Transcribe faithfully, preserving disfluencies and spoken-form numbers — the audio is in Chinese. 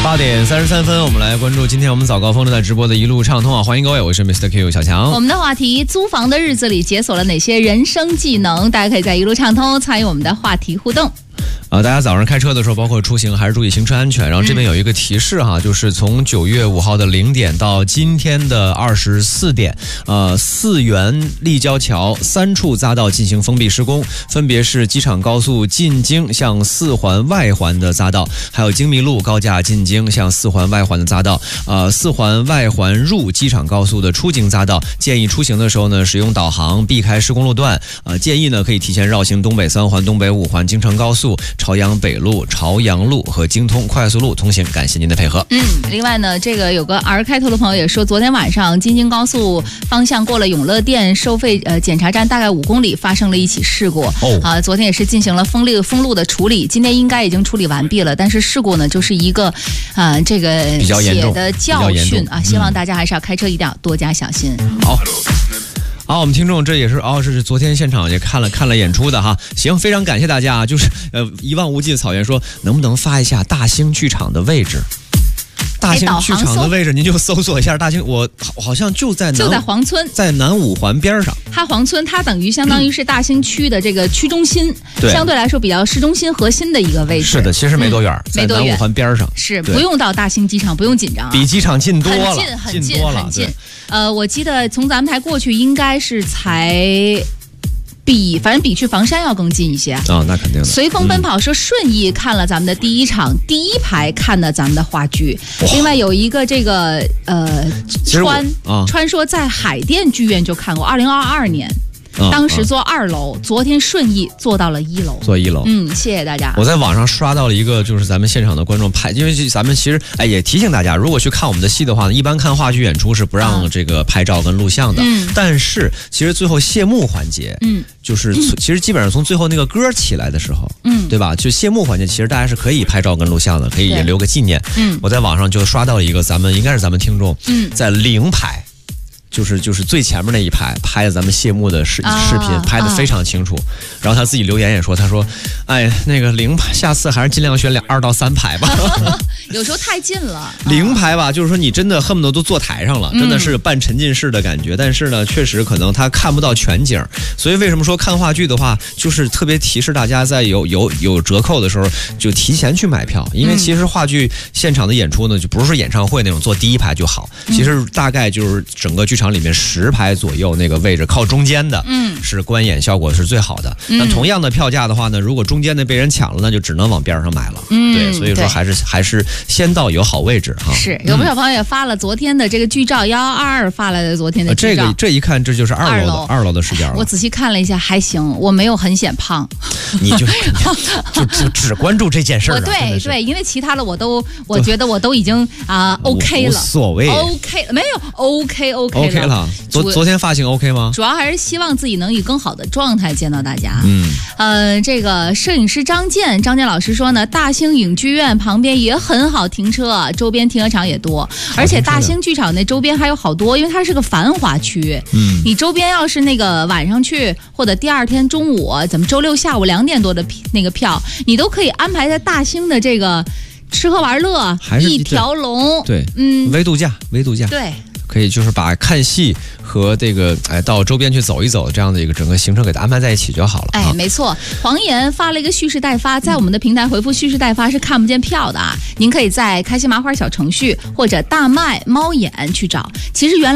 八点三十三分，我们来关注今天我们早高峰正在直播的一路畅通啊！欢迎各位，我是 mister Q 小强。 我们的话题：租房的日子里解锁了哪些人生技能？大家可以在一路畅通参与我们的话题互动。 呃，大家早上开车的时候，包括出行，还是注意行车安全。然后这边有一个提示哈，嗯、就是从九月五号的零点到今天的二十四点，呃，四元立交桥三处匝道进行封闭施工，分别是机场高速进京向四环外环的匝道，还有京密路高架进京向四环外环的匝道，呃，四环外环入机场高速的出京匝道。建议出行的时候呢，使用导航避开施工路段。呃，建议呢可以提前绕行东北三环、东北五环、京承高速、朝阳北路、朝阳路和京通快速路通行，感谢您的配合。 嗯，另外呢，这个有个 R 开头的朋友也说，昨天晚上京津高速方向过了永乐店收费呃检查站大概五公里发生了一起事故。哦，啊，昨天也是进行了封路封路的处理，今天应该已经处理完毕了。但是事故呢，就是一个啊、呃、这个比较严重的教训啊，希望大家还是要开车一定要多加小心。 嗯、好。好，我们听众这也是哦，是昨天现场也看了看了演出的哈。行，非常感谢大家啊！就是呃一望无际的草原说，能不能发一下大兴剧场的位置？大兴剧场的位置，您就搜索一下大兴，我好像就在南就在黄村， 在南五环边上。 它黄村，它等于相当于是大兴区的这个区中心，嗯、相对来说比较市中心核心的一个位置。 是的，其实没多远，嗯、在南五环边上， 是不用到大兴机场，不用紧张、啊， 比机场近多了， 很近很近多了， 很近。呃，我记得从咱们台过去应该是才。比反正比去房山要更近一些啊、 哦，那肯定的。 随风奔跑说顺义看了咱们的第一场，嗯、第一排看的咱们的话剧。另外有一个这个呃川、哦、川说在海淀剧院就看过，二零二二年。嗯、当时坐二楼、嗯，昨天顺义坐到了一楼， 坐一楼。 嗯，谢谢大家。 我在网上刷到了一个，就是咱们现场的观众拍，因为咱们其实哎也提醒大家，如果去看我们的戏的话呢，一般看话剧演出是不让这个拍照跟录像的。嗯。但是其实最后谢幕环节，嗯，就是其实基本上从最后那个歌起来的时候，嗯，对吧？就谢幕环节，其实大家是可以拍照跟录像的，可以也留个纪念。嗯。我在网上就刷到了一个，咱们应该是咱们听众，嗯，在零排。就是就是最前面那一排拍的咱们谢幕的视视频，拍的非常清楚。然后他自己留言也说，他说：“哎，那个零排，下次还是尽量选两二到三排吧。” 有时候太近了。 零排吧，就是说你真的恨不得都坐台上了，真的是半沉浸式的感觉。嗯、但是呢，确实可能他看不到全景，所以为什么说看话剧的话，就是特别提示大家在有有有折扣的时候就提前去买票，因为其实话剧现场的演出呢，就不是说演唱会那种坐第一排就好，其实大概就是整个剧场里面十排左右那个位置靠中间的，嗯，是观演效果是最好的。嗯、那同样的票价的话呢，如果中间的被人抢了，那就只能往边上买了。嗯，对，所以说还是还是先到有好位置哈。 是，有不少朋友也发了昨天的这个剧照，幺幺二二发来的昨天的剧照。 这个这一看这就是二楼的二楼的视角了。 我仔细看了一下，还行，我没有很显胖。 你就就就只关注这件事儿、啊。 对对，因为其他的我都我觉得我都已经啊、呃、OK 了， 无所谓 OK 没有 OK OK 了。 OK 了，昨昨天发型 OK 吗？ 主要还是希望自己能以更好的状态见到大家。嗯，呃，这个摄影师张健，张健老师说呢，大兴影剧院旁边也很好停车，周边停车场也多，而且大兴剧场那周边还有好多，因为它是个繁华区。嗯，你周边要是那个晚上去，或者第二天中午，咱们周六下午两点多的那个票，你都可以安排在大兴的这个吃喝玩乐一条龙。 对，嗯，微度假，微度假。 对。 可以就是把看戏和这个哎到周边去走一走这样的一个整个行程给它安排在一起就好了。 哎，没错。黄岩发了一个蓄势待发，在我们的平台回复蓄势待发是看不见票的啊。您可以在开心麻花小程序或者大麦猫眼去找。其实原来